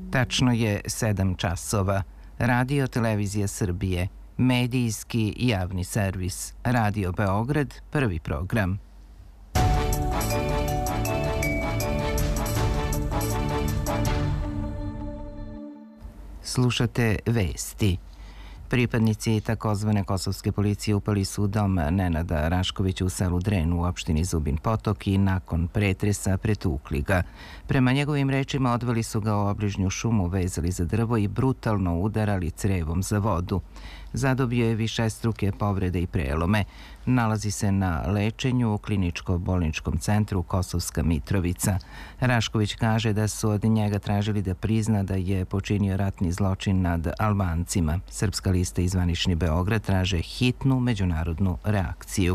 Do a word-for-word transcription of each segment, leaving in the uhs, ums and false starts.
Tačno je sedam časova. Radio Televizija Srbije, medijski javni servis, Radio Beograd, prvi program. Slušate vesti. Pripadnici takozvane kosovske policije upali su u dom Nenada Raškovića u selu Dren u opštini Zubin Potok i nakon pretresa pretukli ga. Prema njegovim rečima odveli su ga u obližnju šumu, vezali za drvo i brutalno udarali crevom za vodu. Zadobio je višestruke povrede i prelome. Nalazi se na lečenju u kliničko-bolničkom centru Kosovska Mitrovica. Rašković kaže da su od njega tražili da prizna da je počinio ratni zločin nad Albancima. Srpska lista i zvanični Beograd traže hitnu međunarodnu reakciju.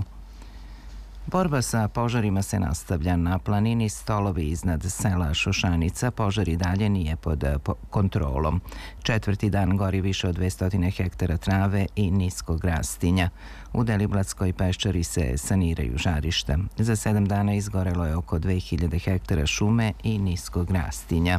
Borba sa požarima se nastavlja. Na planini Stolovi iznad sela Šošanica požar i dalje nije pod kontrolom. Četvrti dan gori više od dvesta hektara trave i niskog rastinja. U Deliblatskoj peščari se saniraju žarišta. Za sedam dana izgorelo je oko dve hiljade hektara šume i niskog rastinja.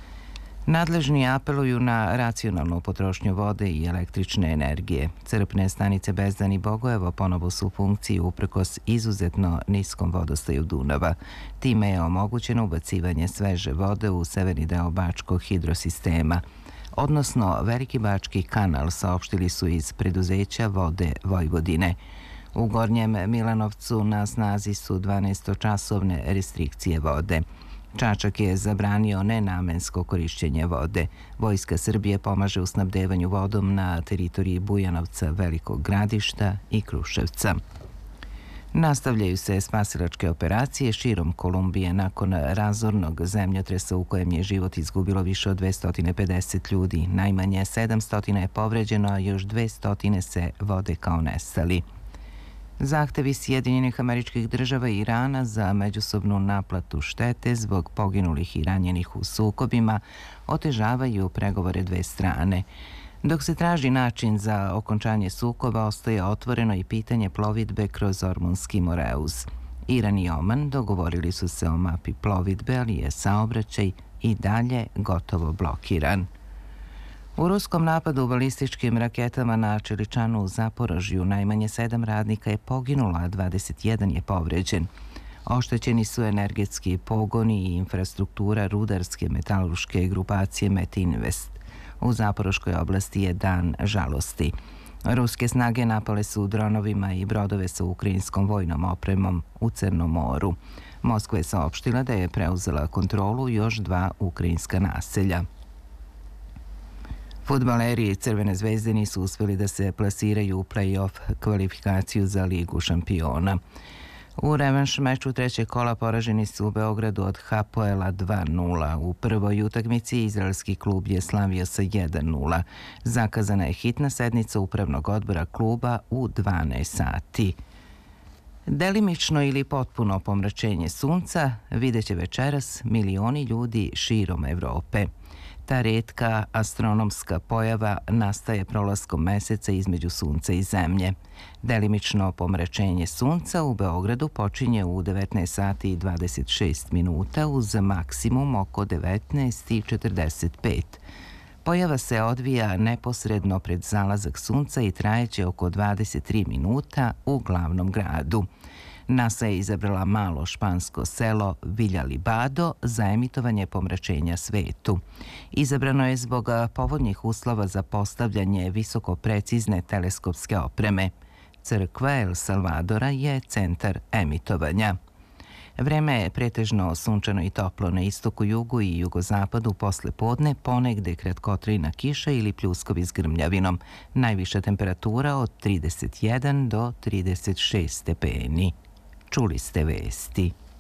Nadležni apeluju na racionalnu potrošnju vode i električne energije. Crpne stanice Bezdan i Bogojevo ponovo su u funkciji uprkos izuzetno niskom vodostaju Dunava. Time je omogućeno ubacivanje sveže vode u severni deo Bačkog hidrosistema, odnosno Veliki Bački kanal, saopštili su iz preduzeća Vode Vojvodine. U Gornjem Milanovcu na snazi su dvanaestočasovne restrikcije vode. Čačak je zabranio nenamensko korišćenje vode. Vojska Srbije pomaže u snabdevanju vodom na teritoriji Bujanovca, Velikog Gradišta i Kruševca. Nastavljaju se spasilačke operacije širom Kolumbije nakon razornog zemljotresa u kojem je život izgubilo više od dvesta pedeset ljudi. Najmanje sedamsto je povređeno, a još dvesta se vode kao nestali. Zahtevi Sjedinjenih Američkih Država i Irana za međusobnu naplatu štete zbog poginulih i ranjenih u sukobima otežavaju pregovore dve strane. Dok se traži način za okončanje sukoba, ostaje otvoreno i pitanje plovidbe kroz Ormunski Moreuz. Iran i Oman dogovorili su se o mapi plovidbe, ali je saobraćaj i dalje gotovo blokiran. U ruskom napadu balističkim raketama na Čeličanu u Zaporožju najmanje sedam radnika je poginulo, a dvadeset jedan je povređen. Oštećeni su energetski pogoni i infrastruktura rudarske metalurške grupacije Metinvest. U Zaporoškoj oblasti je dan žalosti. Ruske snage napale su dronovima i brodove sa ukrajinskom vojnom opremom u Crnom moru. Moskva je saopštila da je preuzela kontrolu još dva ukrajinska naselja. Fudbaleri Crvene zvezde nisu uspjeli da se plasiraju u play-off kvalifikaciju za Ligu šampiona. U revanš meču trećeg kola poraženi su u Beogradu od Hapoela dva nula. U prvoj utakmici izraelski klub je slavio sa jedan nula. Zakazana je hitna sednica upravnog odbora kluba u dvanaest sati. Delimično ili potpuno pomračenje sunca vidjet će večeras milioni ljudi širom Evrope. Ta retka astronomska pojava nastaje prolaskom meseca između sunca i zemlje. Delimično pomračenje sunca u Beogradu počinje u devetnaest sati i dvadeset šest minuta uz maksimum oko devetnaest i četrdeset pet. Pojava se odvija neposredno pred zalazak sunca i trajeće oko dvadeset tri minuta u glavnom gradu. NASA je izabrala malo špansko selo Villa Libado za emitovanje pomračenja svetu. Izabrano je zbog povoljnih uslova za postavljanje visoko precizne teleskopske opreme. Crkva El Salvadora je centar emitovanja. Vreme je pretežno sunčano i toplo na istoku, jugu i jugozapadu posle podne, ponegde kratkotrajna kiša ili pljuskovi s grmljavinom. Najviša temperatura od trideset jedan do trideset šest stepeni. Čuli ste vesti.